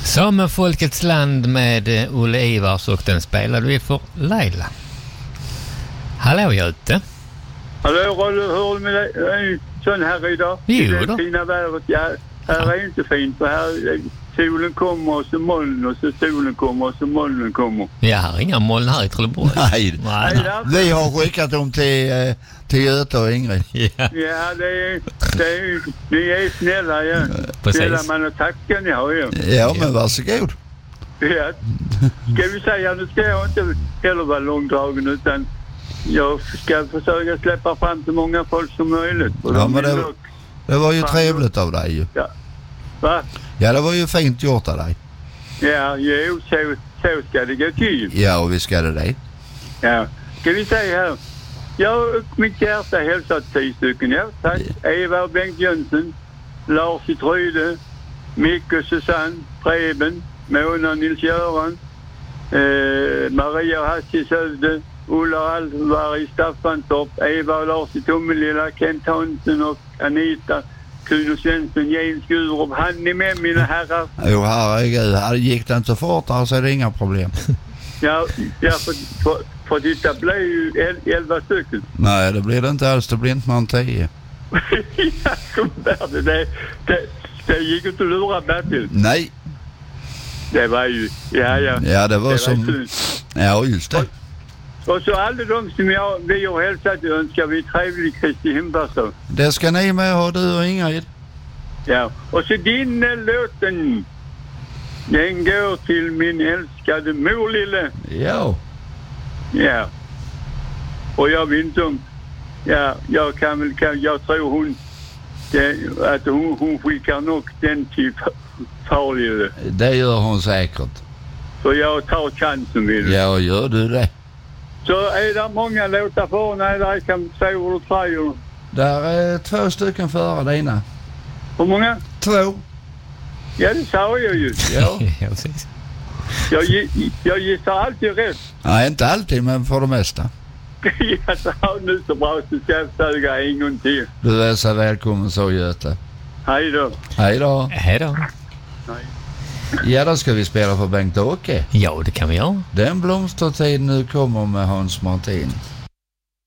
Samefolkets land med Olle Ivars, och den spelade vi för Laila. Hallå Göte. Hallå, hör du med dig? Sån här idag? Jo då. Det fina vädret. Ja, här är inte fint, för här solen kommer och så moln, och så solen kommer och så molnen kommer. Jag har inga moln här i Trelleborg. Nej. Vi har skickat dem till Göte och Ingrid. Ja, ni är snälla, ja. Snälla man, och tackar ni har ju. Ja, men varsågod. Ja. Ska vi säga, nu ska jag inte heller vara långdragen, utan jag ska försöka släppa fram så många folk som möjligt. Ja, men det var ju trevligt av dig ju. Ja. Va? Ja, det var ju fint gjort av dig. Ja, jo, så ska det gå till. Ja, och vi ska det. Ja. Ska vi säga här. Jag och mitt hjärta hälsat 10 stycken, ja. Tack. Eva och Bengt Jönsson, Lars i Tryde, Micke och Susanne, Preben, Mona och Nils-Göran, Maria och Hasse i Sövde, Ulla Alvar i Staffantorp, Eva och Lars i Tommelilla, Kent Hansen och Anita, Kuno Svensson, Jens Gurup. Han är med, mina herrar. Jo, herregud. Gick det inte fortare så är det inga problem. Ja, för detta blir ju 11 stycken. Nej, det blir det inte alls. Det blir inte man 10. Ja, kom där. Det gick inte att lura Bertil. Nej. Det var ju... Ja, det var som... Synd. Ja, just det. Och så alla de som vi har hälsat önskar vi trevlig Kristi himmelfärdsdag. Det ska ni med ha, du och Ingrid. Ja, och så din låten, den går till min älskade mor lille. Ja. Ja. Och jag vet inte om... Ja, jag tror hon skickar nog den till far lille. Det gör hon säkert. Så jag tar chansen med det. Ja, gör du det. Så är det många låtar för? Nej, där kan säga vad du säger. Där är 2 stycken före dina. Hur många? 2. Ja, det sa jag ju. Ja. Precis. Jag gissar alltid rätt. Nej, inte alltid, men för det mesta. Jag sa nu så bra så ska jag försöka en gång till. Du är så välkommen så, Göte. Hej då. Hej då. Hej då. Ja, då ska vi spela för Bengt-Åke. Ja, det kan vi göra. Den blomstertid nu kommer med Hans Martin.